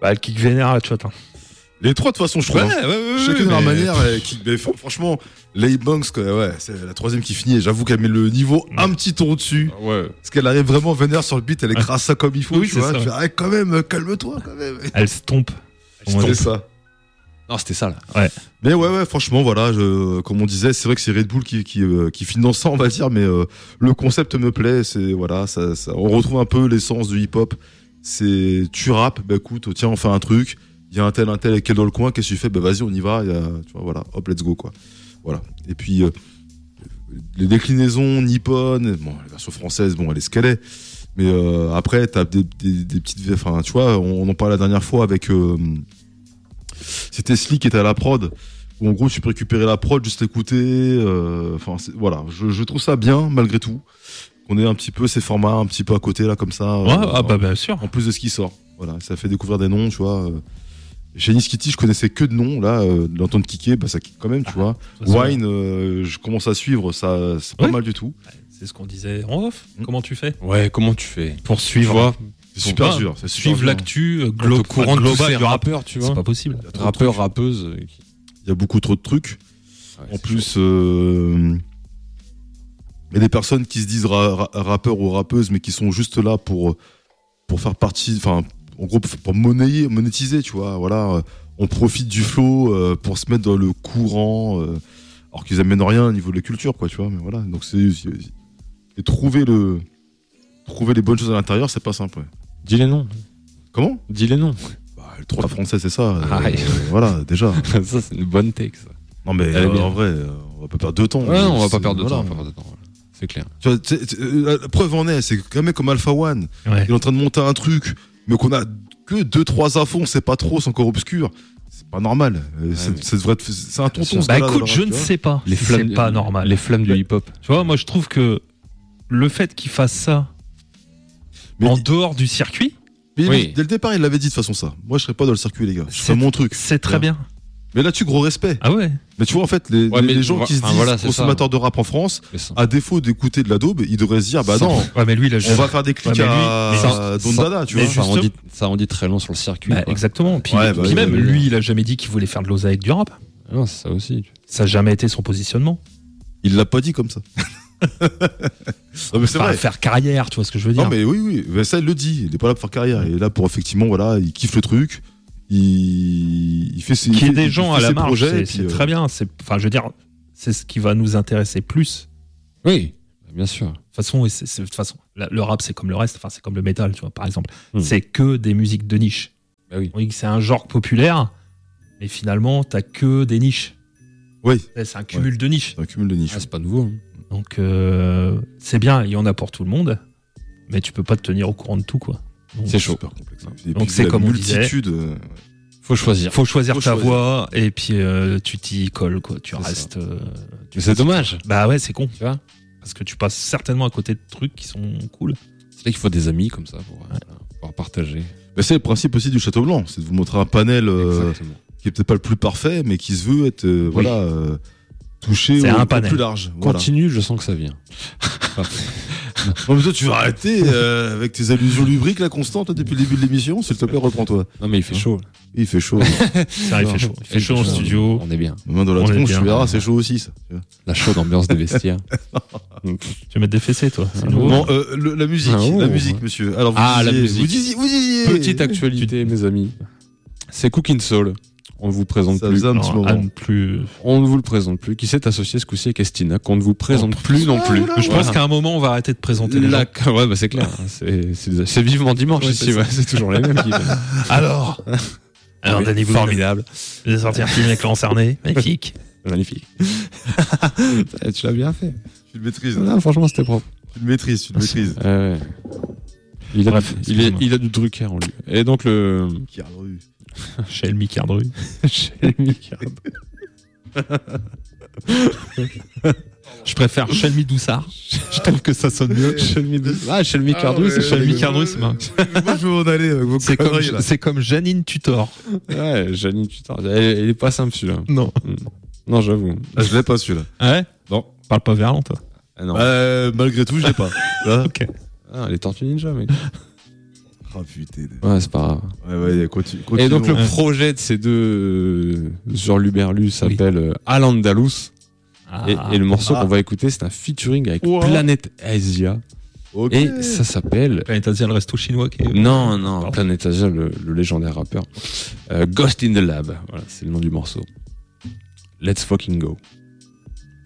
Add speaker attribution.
Speaker 1: Bah, le kick vénère, tu vois.
Speaker 2: Les trois, de toute façon, je trouve. Chacun de leur manière. Mais franchement, Lay Banks, c'est la troisième qui finit. Et j'avoue qu'elle met le niveau un petit ton au-dessus.
Speaker 3: Ouais.
Speaker 2: Parce qu'elle arrive vraiment vénère sur le beat, elle écrase ça comme il faut.
Speaker 1: Oui,
Speaker 2: tu vois.
Speaker 1: ça.
Speaker 2: Tu fais, quand même, calme-toi, quand même.
Speaker 1: Elle se tombe.
Speaker 2: C'est ça.
Speaker 3: Non, c'était ça là.
Speaker 1: Ouais.
Speaker 2: Mais ouais, franchement, voilà, comme on disait, c'est vrai que c'est Red Bull qui finance ça, on va dire, mais le concept me plaît. C'est voilà, ça, on retrouve un peu l'essence du hip-hop. C'est tu rappes, bah écoute, tiens, on fait un truc. Il y a un tel qui est dans le coin, qu'est-ce que tu fais? Bah vas-y, on y va. Tu vois, voilà, hop, let's go quoi. Voilà. Et puis les déclinaisons nippones, bon, la version française, bon, elle est ce qu'elle est. Mais après, t'as des petites, enfin, tu vois, on en parlait la dernière fois avec. C'était Slick qui était à la prod. Où en gros, tu peux récupérer la prod, juste l'écouter. Enfin, voilà, je trouve ça bien malgré tout. Qu'on ait un petit peu ces formats, un petit peu à côté là, comme ça.
Speaker 1: Ouais, bien sûr.
Speaker 2: En plus de ce qui sort. Voilà, ça fait découvrir des noms, tu vois. Chez Nice Kitty, je connaissais que de noms, là, l'entendre kicker, bah ça kick quand même, tu vois. Wine, je commence à suivre, ça, c'est pas mal du tout.
Speaker 1: C'est ce qu'on disait en off. Comment tu fais?
Speaker 3: Ouais, comment tu fais?
Speaker 1: Pour suivre.
Speaker 2: C'est super dur.
Speaker 1: Suivre l'actu
Speaker 3: courant
Speaker 1: global
Speaker 3: du rappeur, tu vois.
Speaker 1: C'est pas possible.
Speaker 3: Rappeur, rappeuse.
Speaker 2: Il y a beaucoup trop de trucs.
Speaker 3: Ouais,
Speaker 2: en plus, il y a des personnes qui se disent rappeurs ou rappeuses, mais qui sont juste là pour faire partie, enfin, en gros, pour monétiser, tu vois. Voilà, on profite du flow pour se mettre dans le courant, alors qu'ils amènent rien au niveau de la culture, quoi, tu vois. Mais voilà, donc et trouver les bonnes choses à l'intérieur, c'est pas simple. Ouais.
Speaker 3: Dis les noms.
Speaker 2: Comment?
Speaker 3: Dis les noms.
Speaker 2: Bah, le 3 français, c'est ça.
Speaker 3: Voilà,
Speaker 2: déjà.
Speaker 3: Ça, c'est une bonne take, ça.
Speaker 2: Non, mais en vrai, on va pas perdre de temps.
Speaker 3: Ouais, on va pas perdre de temps. C'est clair.
Speaker 2: Tu vois, la preuve en est, c'est qu'un mec comme Alpha One, il est en train de monter un truc, mais qu'on a que 2-3 à fond, c'est pas trop, c'est encore obscur. C'est pas normal. C'est un tonton.
Speaker 1: Bah écoute, je ne sais pas. C'est pas normal.
Speaker 3: Les flammes du hip-hop.
Speaker 1: Tu vois, moi je trouve que le fait qu'il fasse ça en dehors du circuit.
Speaker 2: Mais dès le départ, il l'avait dit de toute façon ça. Moi, je serais pas dans le circuit, les gars. Je fais mon truc.
Speaker 1: C'est très bien.
Speaker 2: Mais là-tu gros respect.
Speaker 1: Ah ouais.
Speaker 2: Mais tu vois, en fait, les gens qui se disent consommateurs de rap en France, à défaut d'écouter de la daube, ils devraient se dire, bah non,
Speaker 1: mais lui,
Speaker 2: on va faire des clics à Don Dada, tu vois.
Speaker 3: Ça en dit très long sur le circuit.
Speaker 1: Bah, exactement. Puis même, lui, il a jamais dit qu'il voulait faire de l'oseille avec du rap.
Speaker 3: Non, c'est ça aussi.
Speaker 1: Ça n'a jamais été son positionnement.
Speaker 2: Il l'a pas dit comme ça. Non, mais c'est vrai.
Speaker 1: Faire carrière, tu vois ce que je veux dire.
Speaker 2: Non, mais oui. Mais ça, il le dit. Il est pas là pour faire carrière. Il est là pour effectivement, voilà, il kiffe le truc. Il fait ses.
Speaker 1: Qu'il y ait des gens à la marge,
Speaker 2: projets,
Speaker 1: c'est très bien. Enfin, je veux dire, c'est ce qui va nous intéresser plus.
Speaker 3: Oui, bien sûr.
Speaker 1: De toute façon, le rap, c'est comme le reste. Enfin, c'est comme le métal, tu vois, par exemple. C'est que des musiques de niche.
Speaker 3: Bah oui.
Speaker 1: On dit que c'est un genre populaire, mais finalement, t'as que des niches.
Speaker 2: Oui.
Speaker 1: C'est un cumul de niches.
Speaker 2: Un cumul de niches.
Speaker 3: Ah, c'est pas nouveau. Hein.
Speaker 1: Donc, c'est bien, il y en a pour tout le monde, mais tu peux pas te tenir au courant de tout, quoi. Donc,
Speaker 3: c'est chaud.
Speaker 2: Super complexe.
Speaker 1: Donc, c'est comme on disait.
Speaker 3: Faut choisir.
Speaker 1: Faut choisir ta voie, et puis tu t'y colles, quoi. Tu restes.
Speaker 3: Mais c'est dommage.
Speaker 1: Bah ouais, c'est con.
Speaker 3: Tu vois,
Speaker 1: parce que tu passes certainement à côté de trucs qui sont cool.
Speaker 3: C'est là qu'il faut des amis comme ça pour pouvoir partager.
Speaker 2: Mais c'est le principe aussi du Château Blanc, c'est de vous montrer un panel qui est peut-être pas le plus parfait, mais qui se veut être touché au plus large.
Speaker 3: Continue, je sens que ça vient.
Speaker 2: Non, mais toi, tu vas arrêter avec tes allusions lubriques là constantes depuis le début de l'émission, s'il te plaît, reprends-toi.
Speaker 3: Non, mais il fait chaud.
Speaker 2: Il fait chaut.
Speaker 1: Ça, il fait chaud. Il fait chaud en studio.
Speaker 3: On est bien.
Speaker 2: Main dans la tronche, tu verras, c'est chaud aussi, ça.
Speaker 3: La chaude ambiance des vestiaires.
Speaker 1: Tu veux mettre des fessées, toi.
Speaker 2: Bon, la musique, monsieur. Alors,
Speaker 3: la musique.
Speaker 2: Vous disiez.
Speaker 3: Petite actualité, mes amis. C'est Cooking Soul. On ne vous présente plus. On ne vous le présente plus. Qui s'est associé ce coup-ci avec Estina, qu'on ne vous présente plus non plus.
Speaker 1: Je pense qu'à un moment, on va arrêter de présenter les gens.
Speaker 3: Ouais, bah c'est clair. C'est vivement dimanche ici. C'est toujours les mêmes qui.
Speaker 1: Alors, Danny Boone.
Speaker 3: Formidable.
Speaker 1: J'ai sorti un film avec Laurent Cerné. Magnifique.
Speaker 3: Magnifique. Tu l'as bien fait.
Speaker 2: Tu le maîtrises.
Speaker 3: Non, franchement, c'était propre.
Speaker 2: Tu le maîtrises.
Speaker 3: Ouais. Il a du Drucker en lui. Et donc le.
Speaker 1: Shelmy Cardru. Je préfère Shelmy Doussard. Je trouve que ça sonne mieux.
Speaker 3: Shelmy Cardru, c'est
Speaker 1: Shelmy Cardru, c'est marrant.
Speaker 2: Moi, je vais en aller avec vos conneries, là.
Speaker 1: C'est comme Janine Tutor.
Speaker 3: Ouais, Janine Tutor. Elle est pas simple, celui-là. Non, j'avoue.
Speaker 2: Je l'ai pas, celui-là.
Speaker 1: Ah ouais?
Speaker 2: Non.
Speaker 1: Parle pas verlan, toi.
Speaker 3: Ah non.
Speaker 2: Malgré tout, je l'ai pas.
Speaker 1: Ok.
Speaker 3: Les Tortues Ninja, mec.
Speaker 2: Ah putain.
Speaker 3: Ouais, c'est pas grave.
Speaker 2: Ouais, continue.
Speaker 3: Et donc le projet de ces deux hurluberlus s'appelle Al Andalus. Et le morceau qu'on va écouter, c'est un featuring avec Planet Asia. Okay. Et ça s'appelle...
Speaker 1: Planet Asia, le resto chinois qui est...
Speaker 3: Non, Planet Asia, le légendaire rappeur. Ghost in the Lab, voilà, c'est le nom du morceau. Let's fucking go.